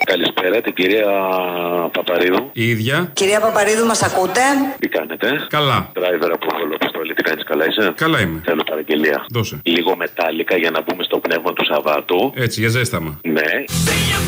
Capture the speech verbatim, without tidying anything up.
Καλησπέρα, την κυρία Παπαρίδου. Η ίδια. Κυρία Παπαρίδου, μας ακούτε? Τι κάνετε? Καλά. Driver από Βολόπιστολή, τι κάνεις, καλά είσαι? Καλά είμαι. Θέλω παραγγελία. Δώσε. Λίγο μετάλλικα για να μπούμε στο πνεύμα του Σαββάτου. Έτσι, για ζέσταμα. Ναι.